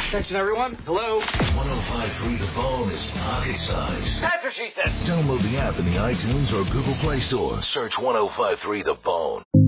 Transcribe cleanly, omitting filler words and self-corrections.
Attention, everyone. Hello. 105.3 The Bone is pocket size. That's what she said. Download the app in the iTunes or Google Play Store. Search 105.3 The Bone.